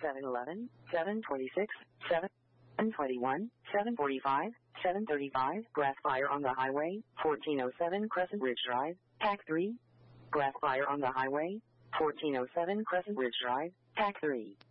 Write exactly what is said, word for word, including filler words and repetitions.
seven eleven, seven twenty-six, seven twenty-one, seven forty-five, seven thirty-five, grass fire on the highway, fourteen oh seven Crescent Ridge Drive, P A C three. Grass fire on the highway, fourteen oh seven Crescent Ridge Drive, P A C three.